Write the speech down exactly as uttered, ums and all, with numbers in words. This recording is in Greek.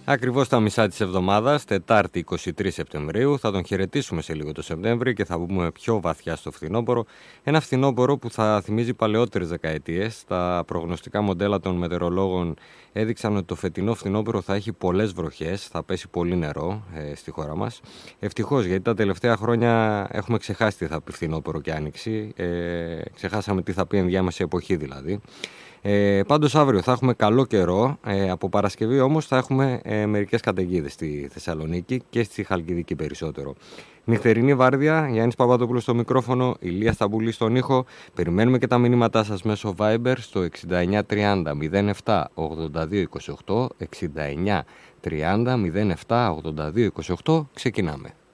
Ακριβώς τα μισά της εβδομάδας, Τετάρτη εικοστή τρίτη Σεπτεμβρίου, θα τον χαιρετήσουμε σε λίγο το Σεπτέμβρη και θα μπούμε πιο βαθιά στο φθινόπωρο. Ένα φθινόπωρο που θα θυμίζει παλαιότερες δεκαετίες. Τα προγνωστικά μοντέλα των μετεωρολόγων έδειξαν ότι το φετινό φθινόπωρο θα έχει πολλές βροχές, θα πέσει πολύ νερό ε, στη χώρα μας. Ευτυχώς, γιατί τα τελευταία χρόνια έχουμε ξεχάσει τι θα πει φθινόπωρο και άνοιξη. Ε, ξεχάσαμε τι θα πει ενδιάμεση εποχή δηλαδή. Ε, πάντως αύριο θα έχουμε καλό καιρό, ε, από Παρασκευή όμως θα έχουμε ε, μερικές καταιγίδες στη Θεσσαλονίκη και στη Χαλκιδική περισσότερο. Νυχτερινή βάρδια, Γιάννης Παπαδόπουλος στο μικρόφωνο, Ηλία Σταμπουλή στον ήχο. Περιμένουμε και τα μηνύματά σας μέσω Viber στο εξήντα εννιά τριάντα μηδέν επτά ογδόντα δύο είκοσι οκτώ, εξήντα εννιά τριάντα μηδέν επτά ογδόντα δύο είκοσι οκτώ. Ξεκινάμε.